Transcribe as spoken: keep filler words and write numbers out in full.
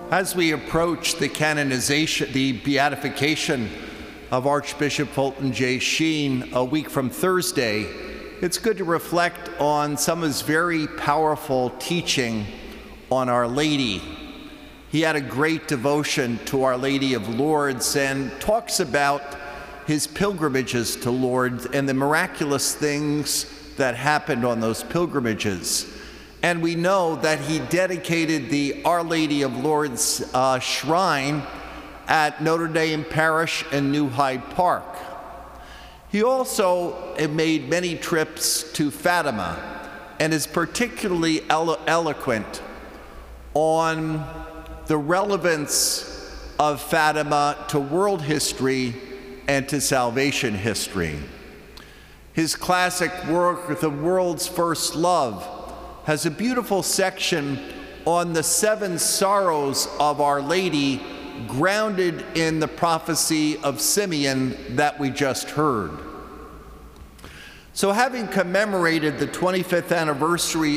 As we approach the canonization, the beatification of Archbishop Fulton J. Sheen a week from Thursday, it's good to reflect on some of his very powerful teaching on Our Lady. He had a great devotion to Our Lady of Lourdes and talks about his pilgrimages to Lourdes and the miraculous things that happened on those pilgrimages. And we know that he dedicated the Our Lady of Lourdes uh, shrine at Notre Dame Parish in New Hyde Park. He also made many trips to Fatima and is particularly elo eloquent on the relevance of Fatima to world history and to salvation history. His classic work, The World's First Love, has a beautiful section on the seven sorrows of Our Lady, grounded in the prophecy of Simeon that we just heard. So having commemorated the twenty-fifth anniversary